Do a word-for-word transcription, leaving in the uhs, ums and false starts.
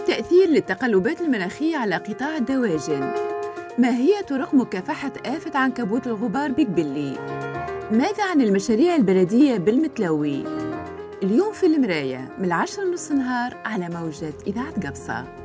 تأثير للتقلبات المناخية على قطاع الدواجن؟ ما هي طرق مكافحة آفة عنكبوت الغبار بقبلي؟ ماذا عن المشاريع البلدية بالمتلوي؟ اليوم في المراية من العشرة نص نهار على موجة إذاعة قبصة.